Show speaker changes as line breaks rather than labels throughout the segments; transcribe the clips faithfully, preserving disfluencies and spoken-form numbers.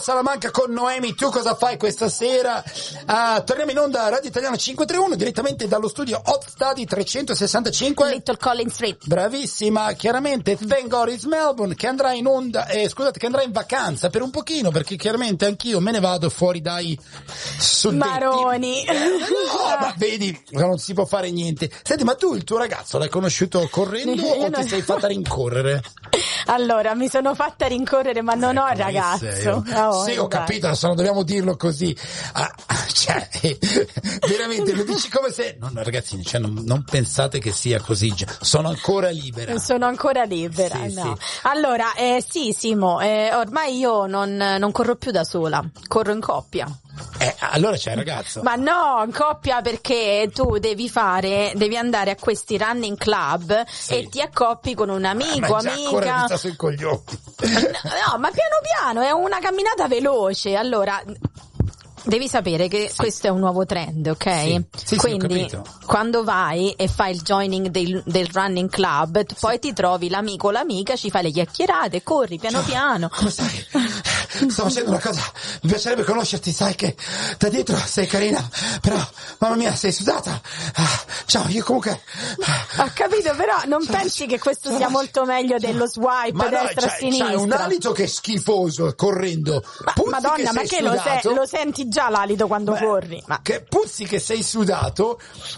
Salamanca con Noemi. Tu cosa fai questa sera? Uh, torniamo in onda a Radio Italiana cinquecentotrentatré direttamente dallo studio Hot Study trecentosessantacinque
Little Collins Street.
Bravissima, chiaramente Thank God It's Melbourne, che andrà in onda, eh, scusate, che andrà in vacanza per un pochino, perché chiaramente anch'io me ne vado fuori dai suddetti
maroni.
Eh, no, ma vedi, non si può fare niente. Senti, ma tu il tuo ragazzo l'hai conosciuto correndo o ti sei fatta rincorrere?
Allora, mi sono fatta rincorrere, ma non
ecco,
ho ragazzo. Oh,
sì, ho
dai.
capito, adesso non dobbiamo dirlo così. Ah, cioè, veramente lo dici come se... No, no, ragazzini, cioè, non, non pensate che sia così. Sono ancora libera.
Sono ancora libera,
sì,
no.
Sì.
Allora, eh, sì, Simo, eh, ormai io non, non corro più da sola, corro in coppia.
Eh, allora c'è il ragazzo.
Ma no, in coppia, perché tu devi fare, devi andare a questi running club, sì, e ti accoppi con un amico,
ma già
amica.
Ancora mi sta sui coglioni.
No, ma piano piano, è una camminata veloce. Allora, devi sapere che sì, questo è un nuovo trend, ok?
Sì, sì,
quindi
sì,
quando vai e fai il joining del, del running club, sì, poi ti trovi l'amico o l'amica, ci fai le chiacchierate, corri piano
ciao,
piano.
Come stai? Sto facendo una cosa, mi piacerebbe conoscerti, sai che da dietro sei carina, però mamma mia sei sudata. Ah, ciao, io comunque...
Ho capito, però non ciao, pensi che questo ciao, sia molto meglio ciao, dello swipe
ma
destra
no,
a sinistra?
C'hai un alito che è schifoso correndo.
Ma, Madonna, che ma che lo, se, lo senti già l'alito quando
Beh,
corri? Ma
che puzzi che sei sudato.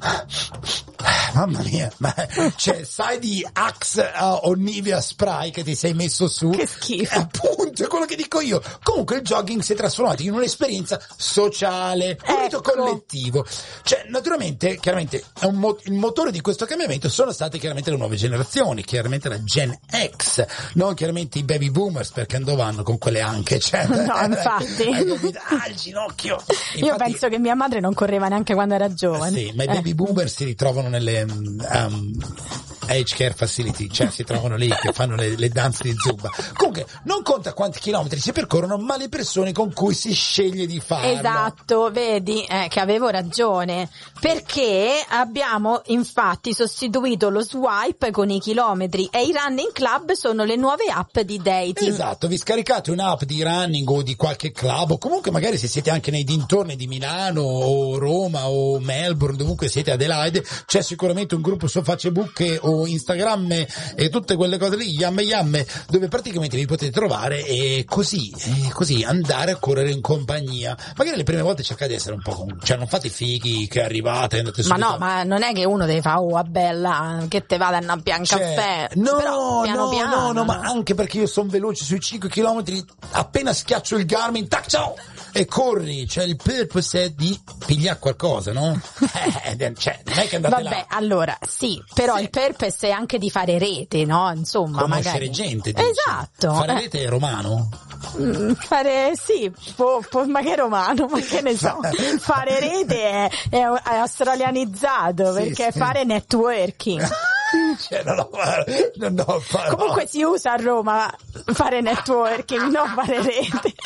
Mamma mia, ma cioè, sai di Axe uh, o Nivea Spray che ti sei messo su?
Che schifo.
Appunto, è quello che dico io. Comunque il jogging si è trasformato in un'esperienza sociale, ecco, collettivo. Cioè, naturalmente, chiaramente, è un mo- il motore di questo cambiamento sono state chiaramente le nuove generazioni, chiaramente la Gen X, non chiaramente i baby boomers, perché andavano con quelle anche, cioè.
No, infatti.
Ah, il ginocchio. Infatti,
io penso che mia madre non correva neanche quando era giovane.
Sì, ma i baby
eh.
boomer si ritrovano nelle um, age care facility, cioè si trovano lì che fanno le, le danze di Zumba. Comunque non conta quanti chilometri si percorrono, ma le persone con cui si sceglie di farlo.
Esatto, vedi eh, che avevo ragione, perché abbiamo infatti sostituito lo swipe con i chilometri e i running club sono le nuove app di dating.
Esatto, vi scaricate un'app di running o di qualche club, o comunque magari se siete anche nei dintorni di Milano o Roma o Melbourne, dovunque siete, Adelaide, c'è sicuramente un gruppo su Facebook o Instagram e tutte quelle cose lì, yamme yamme, dove praticamente vi potete trovare e così, e così andare a correre in compagnia. Magari le prime volte cercate di essere un po' con... cioè non fate i fighi che arrivate, andate
ma
subito.
no, ma non è che uno deve fare oh bella che te vada a annabbiare un
cioè,
caffè,
no,
però piano
no,
piano,
no, no, ma anche perché io sono veloce sui cinque chilometri, appena schiaccio il Garmin, tac, ciao, e corri, cioè il purpose è di pigliare qualcosa, no? Eh, cioè, non è che andate
vabbè,
là.
Allora, sì, però sì, il purpose è anche di fare rete, no? Insomma,
conoscere
magari
gente, dici.
Esatto.
Fare
eh.
rete è romano?
Mm, fare, sì, po, po, ma che romano, ma che ne so. Fare rete è, è, è australianizzato, sì, perché sì, fare networking.
Cioè, non ho, non ho
comunque si usa a Roma fare networking, non fare rete.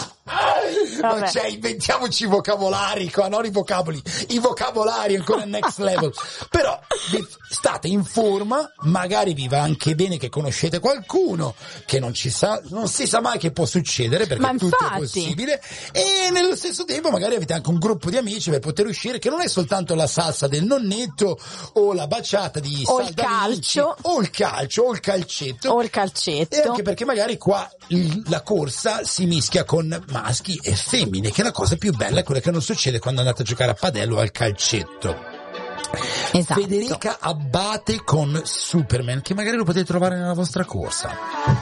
Ma cioè, inventiamoci i vocabolari qua, non i vocaboli, i vocabolari ancora next level. Però vi state in forma, magari vi va anche bene che conoscete qualcuno che non ci sa, non si sa mai che può succedere, perché
ma
tutto
infatti,
è possibile, e nello stesso tempo magari avete anche un gruppo di amici per poter uscire, che non è soltanto la salsa del nonnetto o la baciata di
o il calcio
o il calcio o il calcetto
o il calcetto,
e anche perché magari qua il, la corsa si mischia con maschi e femmine, che è la cosa più bella, è quella che non succede quando andate a giocare a padel o al calcetto.
Esatto.
Federica Abbate con Superman, che magari lo potete trovare nella vostra corsa.